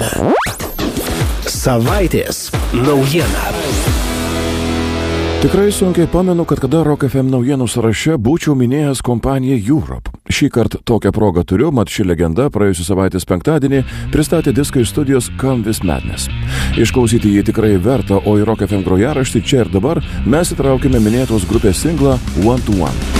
Savaitės naujiena. Tikrai sunkiai pamenu, kad kada Rock FM naujienų sąraše būčiau minėjęs kompaniją Europe. Šį kartą tokią progą turiu, mat ši legenda praėjusią savaitės penktadienį pristatė diską iš studijos Come With Madness. Išklausyti jį tikrai verta, o į Rock FM grojaraštį čia ir dabar mes įtraukėme minėtos grupės singlą One to One.